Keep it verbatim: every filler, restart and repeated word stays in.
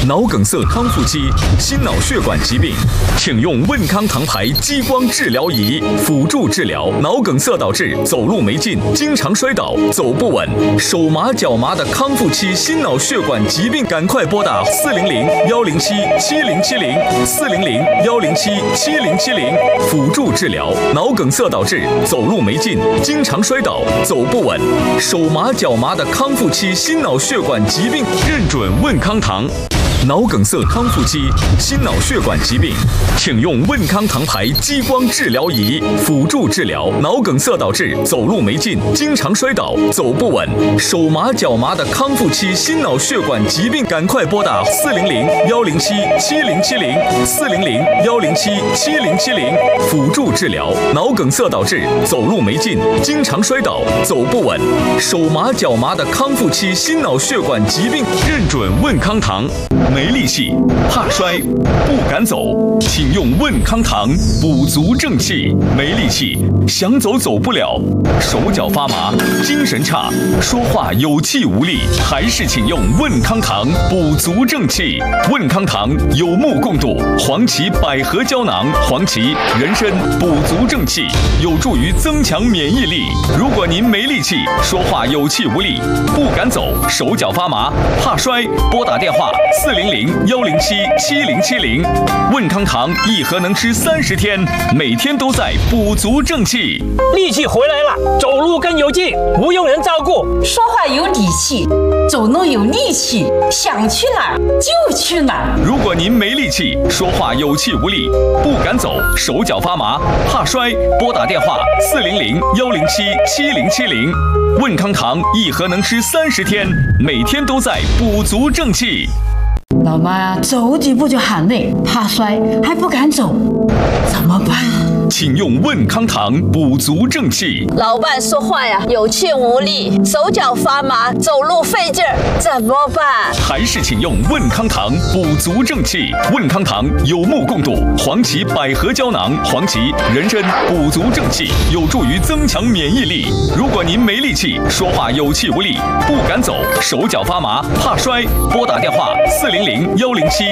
脑梗塞康复期、心脑血管疾病，请用问康堂牌激光治疗仪辅助治疗。脑梗塞导致走路没劲、经常摔倒、走不稳、手麻脚麻的康复期心脑血管疾病，赶快拨打四零零幺零七七零七零四零零幺零七七零七零辅助治疗。脑梗塞导致走路没劲、经常摔倒、走不稳、手麻脚麻的康复期心脑血管疾病，认准问康堂。脑梗塞康复期、心脑血管疾病，请用问康堂牌激光治疗仪辅助治疗。脑梗塞导致走路没劲、经常摔倒、走不稳、手麻脚麻的康复期心脑血管疾病，赶快拨打四零零幺零七七零七零四零零幺零七七零七零辅助治疗。脑梗塞导致走路没劲、经常摔倒、走不稳、手麻脚麻的康复期心脑血管疾病，认准问康堂。没力气、怕摔、不敢走，请用问康堂补足正气。没力气，想走走不了，手脚发麻，精神差，说话有气无力，还是请用问康堂补足正气。问康堂有目共睹，黄芪百合胶囊、黄芪、人参补足正气，有助于增强免疫力。如果您没力气，说话有气无力，不敢走，手脚发麻，怕摔，拨打电话四零零幺零七七零七零。问康堂一盒能吃三十天，每天都在补足正气。 力气回来了，走路更有劲，不用人照顾， 说话有底气，走路有力气，想去哪儿就去哪儿。 如果您没力气，说话有气无力，不敢走，手脚发麻，怕摔，拨打电话四零零幺零七七零七零。问康堂一盒能吃三十天，每天都在补足正气。 老妈呀，走几步就喊累，怕摔还不敢走，怎么办？ 请用问康堂补足正气。 老伴说话呀有气无力，手脚发麻，走路费劲儿，怎么办？ 还是请用问康堂补足正气。问康堂有目共睹，黄芪百合胶囊、黄芪、人参补足正气，有助于增强免疫力。如果您没力气，说话有气无力，不敢走，手脚发麻，怕摔，拨打电话四零零幺零七